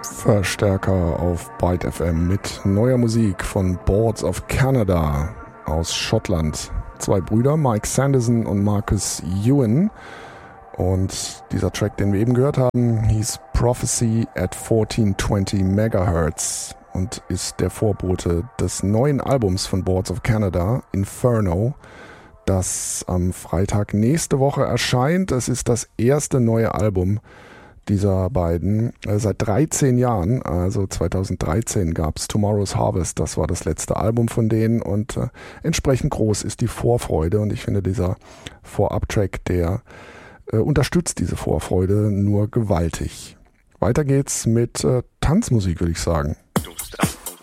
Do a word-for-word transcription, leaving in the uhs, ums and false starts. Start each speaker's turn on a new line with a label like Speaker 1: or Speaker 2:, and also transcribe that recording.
Speaker 1: Verstärker auf Byte F M mit neuer Musik von Boards of Canada aus Schottland. Zwei Brüder, Mike Sanderson und Marcus Ewan. Und dieser Track, den wir eben gehört haben, hieß Prophecy at fourteen twenty Megahertz und ist der Vorbote des neuen Albums von Boards of Canada, Inferno, das am Freitag nächste Woche erscheint. Es ist das erste neue Album dieser beiden äh, seit dreizehn Jahren. Also zweitausenddreizehn gab es Tomorrow's Harvest, das war das letzte Album von denen und äh, entsprechend groß ist die Vorfreude und ich finde, dieser Vorab-Track, der äh, unterstützt diese Vorfreude nur gewaltig. Weiter geht's mit äh, Tanzmusik, würde ich sagen.
Speaker 2: Dos,